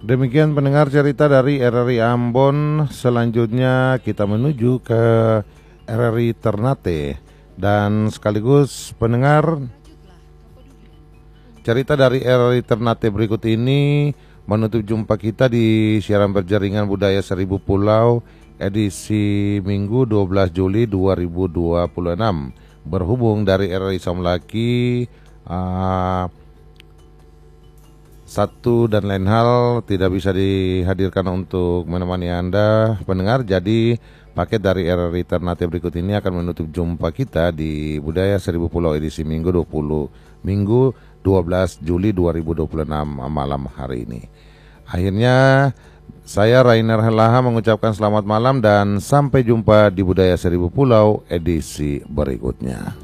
Demikian pendengar cerita dari RRI Ambon. Selanjutnya kita menuju ke RRI Ternate. Dan sekaligus pendengar, cerita dari RRI Ternate berikut ini menutup jumpa kita di siaran berjaringan Budaya Seribu Pulau edisi Minggu 12 Juli 2026. Berhubung dari RRI Samlaki satu dan lain hal tidak bisa dihadirkan untuk menemani Anda pendengar, jadi paket dari RRI Ternate berikut ini akan menutup jumpa kita di Budaya Seribu Pulau edisi Minggu 12 Juli 2026 malam hari ini. Akhirnya saya Rainer Helaha mengucapkan selamat malam dan sampai jumpa di Budaya Seribu Pulau edisi berikutnya.